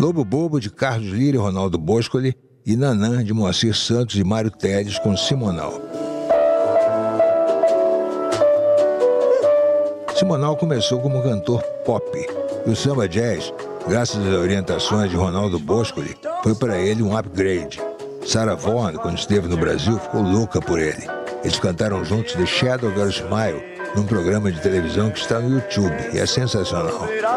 Lobo Bobo, de Carlos Lira e Ronaldo Boscoli, e Nanã, de Moacir Santos e Mário Teles, com Simonal. Simonal começou como cantor pop, e o samba jazz, graças às orientações de Ronaldo Boscoli, foi para ele um upgrade. Sarah Vaughan, quando esteve no Brasil, ficou louca por ele. Eles cantaram juntos The Shadow of Your Smile, num programa de televisão que está no YouTube, e é sensacional.